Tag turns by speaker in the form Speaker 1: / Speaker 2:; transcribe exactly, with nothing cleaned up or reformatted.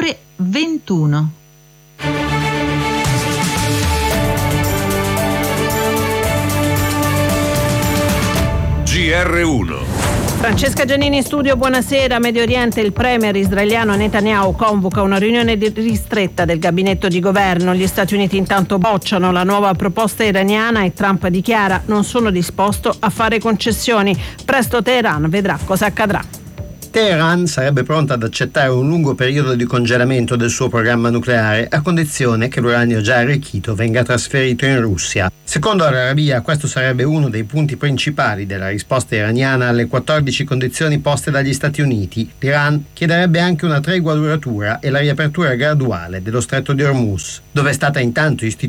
Speaker 1: ore ventuno.
Speaker 2: G R uno.
Speaker 3: Francesca Giannini in studio, buonasera. Medio Oriente, il premier israeliano Netanyahu convoca una riunione ristretta del gabinetto di governo. Gli Stati Uniti intanto bocciano la nuova proposta iraniana e Trump dichiara: non sono disposto a fare concessioni. Presto Teheran vedrà cosa accadrà.
Speaker 4: Teheran sarebbe pronta ad accettare un lungo periodo di congelamento del suo programma nucleare a condizione che l'uranio già arricchito venga trasferito in Russia. Secondo Al-Arabiya, questo sarebbe uno dei punti principali della risposta iraniana alle quattordici condizioni poste dagli Stati Uniti. L'Iran chiederebbe anche una tregua duratura e la riapertura graduale dello stretto di Hormuz, dove è stata intanto istituita